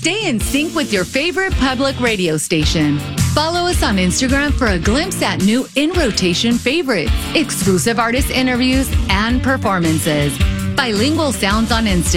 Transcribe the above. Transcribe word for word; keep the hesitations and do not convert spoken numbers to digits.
Stay in sync with your favorite public radio station. Follow us on Instagram for a glimpse at new in-rotation favorites, exclusive artist interviews, and performances. Bilingual Sounds on Instagram.